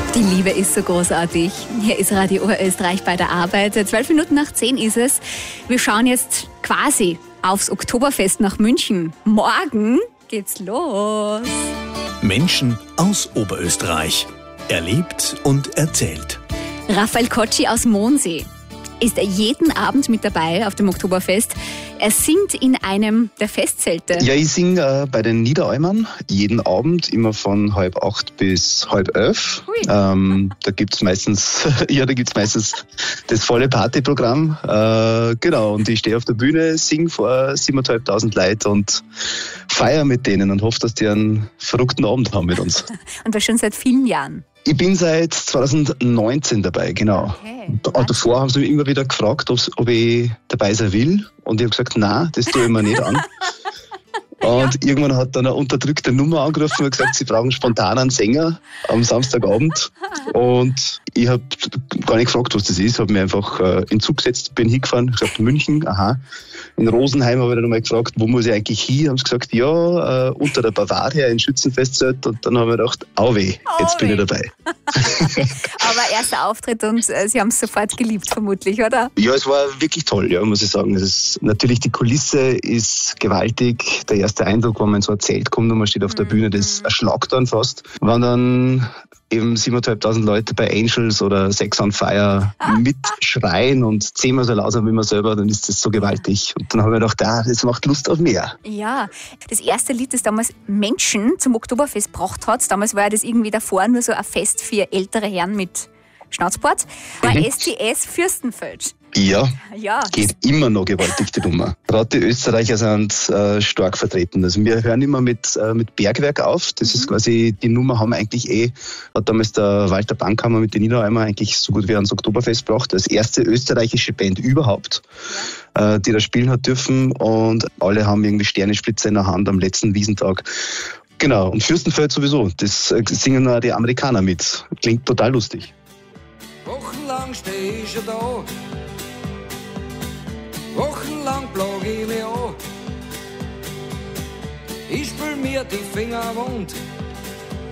Die Liebe ist so großartig. Hier ist Radio Oberösterreich bei der Arbeit. 10:12 ist es. Wir schauen jetzt quasi aufs Oktoberfest nach München. Morgen geht's los. Menschen aus Oberösterreich. Erlebt und erzählt. Raphael Kotschi aus Mondsee ist jeden Abend mit dabei auf dem Oktoberfest. Er singt in einem der Festzelte. Ja, ich singe bei den Niederalmern jeden Abend, immer von 7:30 bis 10:30. Da gibt's meistens das volle Partyprogramm. Genau, und ich stehe auf der Bühne, singe vor 7.500 Leuten und feiere mit denen und hoffe, dass die einen verrückten Abend haben mit uns. Und das schon seit vielen Jahren. Ich bin seit 2019 dabei, genau. Okay. Und davor haben sie mich immer wieder gefragt, ob ich dabei sein will. Und ich habe gesagt, nein, das tue ich mir nicht an. Und irgendwann hat dann eine unterdrückte Nummer angerufen und gesagt, sie brauchen spontan einen Sänger am Samstagabend. Und ich habe gar nicht gefragt, was das ist. Ich habe mich einfach in den Zug gesetzt, bin hingefahren, gesagt, München, aha. In Rosenheim habe ich dann nochmal gefragt, wo muss ich eigentlich hin? Haben sie gesagt, ja, unter der Bavaria in Schützenfestzelt. Und dann haben wir gedacht, auweh, jetzt bin ich dabei. Aber erster Auftritt und Sie haben es sofort geliebt, vermutlich, oder? Ja, es war wirklich toll, ja, muss ich sagen. Natürlich, die Kulisse ist gewaltig. Der erste Eindruck, wenn man in so ein Zelt kommt und man steht auf der Bühne, das erschlagt dann fast. Wenn dann eben 7.500 Leute bei Angels oder Sex on Fire mitschreien und 10-mal so laut sind wie man selber, dann ist das so gewaltig. Und dann haben wir gedacht, das macht Lust auf mehr. Ja, das erste Lied, das damals Menschen zum Oktoberfest gebracht hat, damals war ja das irgendwie davor nur so ein Fest für ältere Herren mit Schnauzbart, war STS Fürstenfeld. Ja, Ja. geht immer noch gewaltig die Nummer. Gerade die Österreicher sind stark vertreten. Also wir hören immer mit Bergwerk auf. Das ist quasi, die Nummer haben wir eigentlich hat damals der Walter Bankhammer mit den Niederalmer eigentlich so gut wie ans Oktoberfest gebracht. Als erste österreichische Band überhaupt, die da spielen hat dürfen. Und alle haben irgendwie Sternenspritze in der Hand am letzten Wiesentag. Genau, und Fürstenfeld sowieso. Das singen auch die Amerikaner mit. Klingt total lustig. Wochenlang steh ich schon da. Wochenlang plag ich mich an. Ich spül mir die Finger wund.